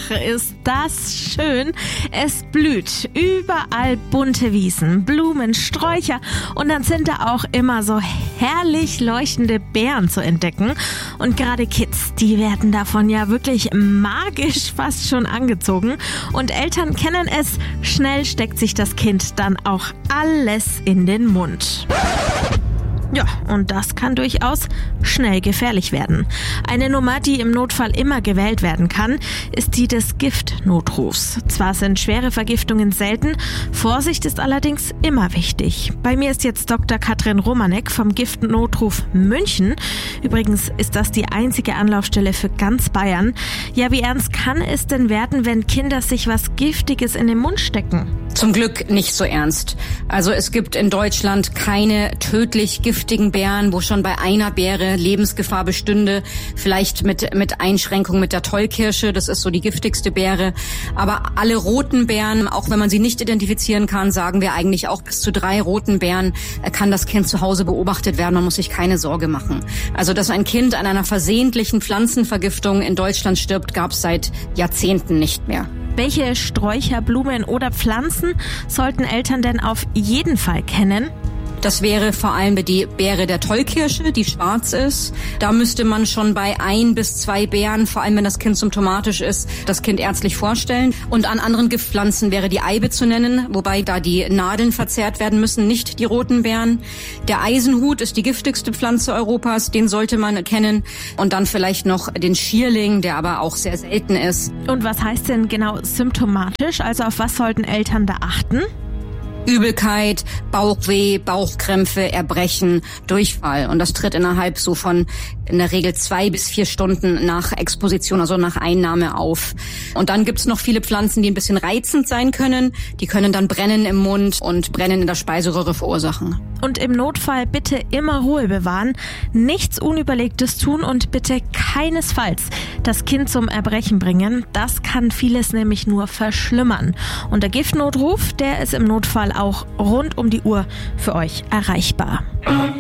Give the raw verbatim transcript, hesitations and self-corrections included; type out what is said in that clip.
Ach, ist das schön. Es blüht überall bunte Wiesen, Blumen, Sträucher und dann sind da auch immer so herrlich leuchtende Beeren zu entdecken. Und gerade Kids, die werden davon ja wirklich magisch fast schon angezogen. Und Eltern kennen es, schnell steckt sich das Kind dann auch alles in den Mund. Ja, und das kann durchaus schnell gefährlich werden. Eine Nummer, die im Notfall immer gewählt werden kann, ist die des Giftnotrufs. Zwar sind schwere Vergiftungen selten, Vorsicht ist allerdings immer wichtig. Bei mir ist jetzt Doktor Katrin Romanek vom Giftnotruf München. Übrigens ist das die einzige Anlaufstelle für ganz Bayern. Ja, wie ernst kann es denn werden, wenn Kinder sich was Giftiges in den Mund stecken? Zum Glück nicht so ernst. Also es gibt in Deutschland keine tödlich giftigen Beeren, wo schon bei einer Beere Lebensgefahr bestünde. Vielleicht mit mit Einschränkung mit der Tollkirsche, das ist so die giftigste Beere. Aber alle roten Beeren, auch wenn man sie nicht identifizieren kann, sagen wir eigentlich auch bis zu drei roten Beeren kann das Kind zu Hause beobachtet werden. Man muss sich keine Sorge machen. Also dass ein Kind an einer versehentlichen Pflanzenvergiftung in Deutschland stirbt, gab es seit Jahrzehnten nicht mehr. Welche Sträucher, Blumen oder Pflanzen sollten Eltern denn auf jeden Fall kennen? Das wäre vor allem die Beere der Tollkirsche, die schwarz ist. Da müsste man schon bei ein bis zwei Beeren, vor allem wenn das Kind symptomatisch ist, das Kind ärztlich vorstellen. Und an anderen Giftpflanzen wäre die Eibe zu nennen, wobei da die Nadeln verzehrt werden müssen, nicht die roten Beeren. Der Eisenhut ist die giftigste Pflanze Europas, den sollte man kennen. Und dann vielleicht noch den Schierling, der aber auch sehr selten ist. Und was heißt denn genau symptomatisch? Also auf was sollten Eltern da achten? Übelkeit, Bauchweh, Bauchkrämpfe, Erbrechen, Durchfall. Und das tritt innerhalb so von in der Regel zwei bis vier Stunden nach Exposition, also nach Einnahme auf. Und dann gibt's noch viele Pflanzen, die ein bisschen reizend sein können. Die können dann Brennen im Mund und Brennen in der Speiseröhre verursachen. Und im Notfall bitte immer Ruhe bewahren, nichts Unüberlegtes tun und bitte keinesfalls das Kind zum Erbrechen bringen. Das kann vieles nämlich nur verschlimmern. Und der Giftnotruf, der ist im Notfall auch rund um die Uhr für euch erreichbar.